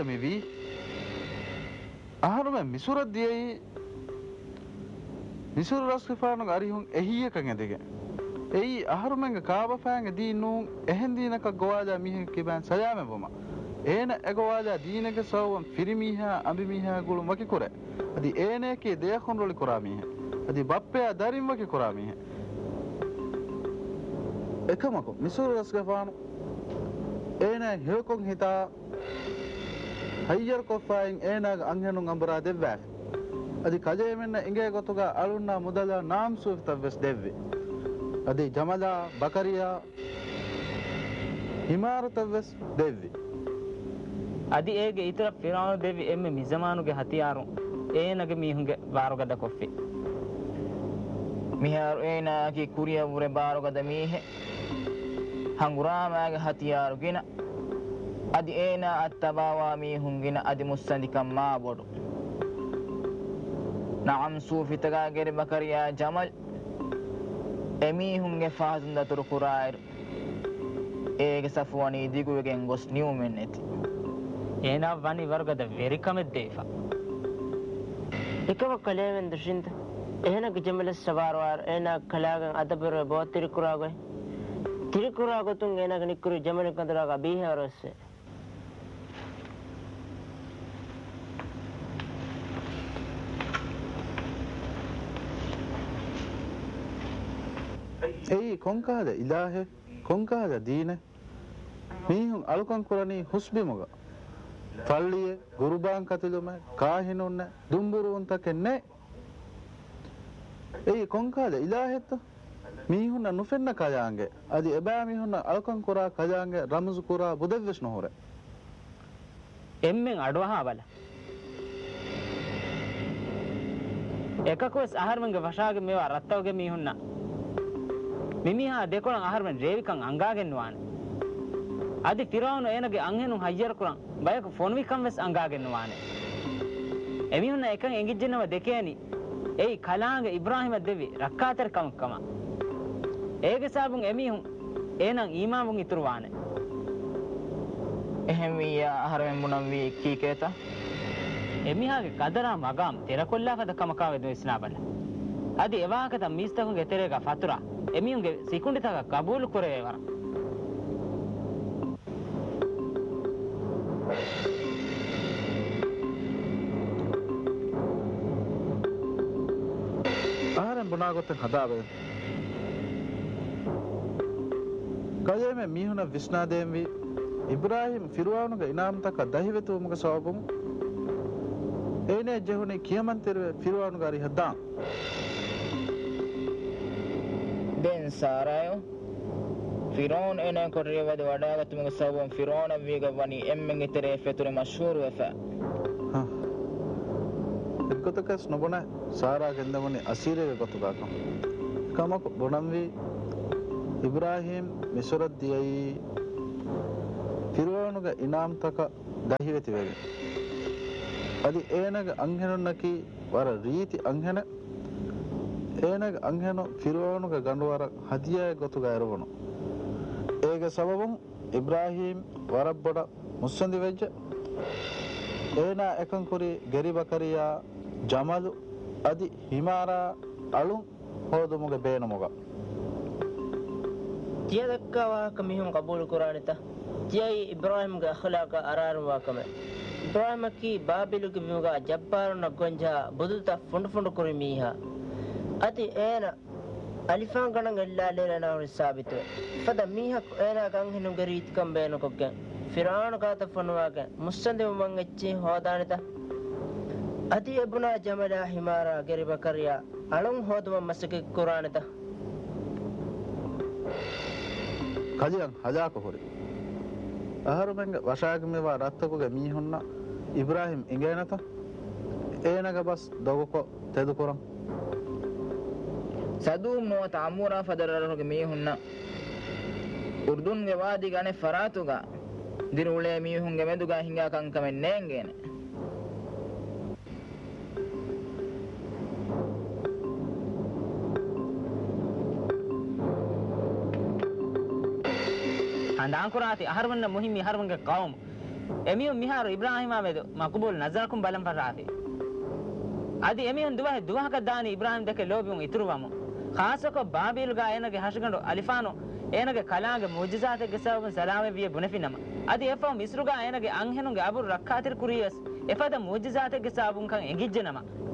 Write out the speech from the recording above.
මෙවි අහරුම මිසුරද්දියයි මිසුර රස්ෆානු අරිහුන් එහියකන් ඇදෙක එයි අහරුමෙන් කාබෆාන් දීනු එහෙන් දීනක ගෝවාදා මිහ කිබන් සයාම බොම ඒන එගෝවාදා දීනක සවම් ෆිරිමිහා අඹිමිහා ගුළු මකි කුර අදි ඒනේකේ දෙයකොන් රොලි කුරාමිහ අදි බප්පයා දරින් වකි කුරාමිහ එකමකෝ මිසුර රස්ෆානු ඒන හේකොන් හිතා හයියර් කොෆායින් ඒනග අංගනුන් අඹරා දෙවෑ අදි කජේ මෙන්න ඉංගේ ගොතුගා අලුන්නා මුදලා නාම් සුෆතවස් දෙව්වේ අදි ජමලා බකරියා හිමාරතවස් දෙව්වේ අදි ඒගේ ඉතර ෆිරාවුන් දෙවි එම්මෙ මිසමානුගේ හතියාරුන් ඒනගේ මීහුන්ගේ වාරගද කොෆි මිහාර ඒනාගේ කුරිය වුරේ බාරගද මීහෙ හංගුරාමාගේ හතියාරුගෙන අදි ඒන අත්තබාවා මීහුන්ගෙන අදි මුස්සන්දිකම් මා බොඩු නම් සූෆිතගා ගෙරි බකරියා ජමල් එමීහුන්ගේ ෆාසුන් දතුරු කුරායර් ඒගේ සෆුවනී දිගුවගෙන් ගොස් නියුමෙන් නැති ඒනා වනි වර්ගද වෙරිකමෙත් දේෆා එකව කලේවෙන් දශින්ත එහෙනක ජමල සවාරවාර ඒනා කලාගන් අදබර බෝ තිරිකුරාගොයි තිරිකුරාගොතුන් ඒනක නිකුරු ජමල කඳරාග බීහරස්සේ එයි කොංකාද ඉලාහෙ කොංකාද දීන මීහුන් අලුකන් කුරණී හුස්බිමුග පල්ලියේ ගුරුබාන් කතුලුම කාහිනුන්න දුම්බුරුන් තකෙන්නේ එයි කොංකාද ඉලාහෙත් මීහුන් නුෆෙන්න කයාංගේ අදි එබෑ මීහුන් අලුකන් කුරා කයාංගේ රමසු කුරා බුදෙව්ස් නොහොර එම්මෙන් අඩවහා බල එකකොස් ආහාරමංගේ වශාගේ මේවා රත්තවගේ මීහුන්නා මිමිහා දෙකොළන් ආහාරෙන් රේවිකන් අංගාගෙන්වාන අදි ෆිරාවුන් එනගේ අංහෙනුන් හයියර කුරන් බයක ෆෝන් විකම් වෙස් අංගාගෙන්වාන එමිහුන් එකන් එංගිජ්ජනව දෙකේනි එයි කලාංගේ ඉබ්‍රාහිම දෙවි රක්කාතර කමකම ඒගේ සාබුන් එමිහුන් එනං ඊමාමුන් ඉතුරුවාන එහෙම වියා ආහාරෙන් මුනම් වී කීකේත එමිහාගේ කදරා මගම් තෙරකොල්ලාකද කමකාවේ දෙස්නා බල අදි එවාකත මිස්තකුගේ තෙරේක ෆතුරා එමියුන්ගේ සිකුණ්ඩිතක කබූල් කරේ වර ආරම් බුනාගොතෙන් හදාවේ කයමෙ මීහුන විස්නාදේම්වි ඉබ්‍රාහිම් ෆිරාවුන්ගේ ඉනාම්තක දහිවෙතුමුගේ සවබුම් ඒනේ ජෙහුනේ කියමන්තර ෆිරාවුන්ගේ අරි හදා den sarayo Firaun ena korriya wada wadagatumuga sabon Firaun viga wani emmen itere feture mashhur wefa ekkotakas nobona sara gendamani asire ekotugaka kamak bonamvi Ibrahim Misuraddiyai Firaunga inam taka dahiveti wege adi enaga anghenonnaki wara reeti anghena ඒනග අංහෙනු ෆිරෝනුග ගඬුවර හදියා ගොතුග ඇරවණු ඒග සබබුන් Ibrahim වරබ්බොඩ මුස්සන්දි වෙජ්ජ ඒනා එකන් කුරි ගෙරි බකරියා ජමලු අදි හිමාරා අලුන් හොදුමුග බේනමුග තිය දක්කවා කමිහුන් කබූල් කුරානිත තියයි ඉබ්‍රාහීම්ග අඛලාක අරාරවා කම ඉබ්‍රාහීමකි බාබිලුග විමුග ජබ්බාරුන ගොංජා බුදුත ෆොඬ ෆොඬ කුරි මීහා අති ඒන අලිෆාන් ගණන් එල්ලා ලේන රිසාබිත ෆද මීහක් ඒන ගන් හිනු ගරීත් කම් බේන කොක්ක ෆිරාන කාත ෆනුවාක මුස්සන්දෙ මං එච්චි හොදානිත අති එබුනා ජමලා හිමාරා ගරි බකරියා අලුන් හොදම මසක කුරානිත කජියන් හජාක හොරි ආහාරමංග වශාගමේවා රත්තකුගේ මීහොන්න ඉබ්‍රාහිම් ඉංගේනත ඒනග බස් දොගකො තෙදු කුරන් සදුම් නොව තාමුරා ෆදරරහුගේ මීහුන්න උර්දුන්ගේ වාදි ගනේ ෆරාතුගා දිරුලේ මීහුන්ගේ මෙදුගා හිඟා කංකමෙන් නේංගේන andan kurati aharwanna muhimmi harwanga qawm එමියුන් මිහාරු ඉබ්‍රාහිමා වේද මක්බූල් නසරකුම් බලම් පරාති අදි එමියුන් දුවහක දානි ඉබ්‍රාහිම් දෙක ලෝබියුන් ඉතුරුවමු ખાસක බාබීල් ගා එනගේ හෂගඬු අලිෆානෝ එනගේ කලාගේ මුජිසාතේ ගසව සලාමේ විය බුනෆිනම අදි එෆෝ මිස්රුගා එනගේ අංහෙනුගේ අබුර් රක්කාතිර කුරියස් එපද මුජිසාතේ ගසවුන් කන් එගිජ්ජනම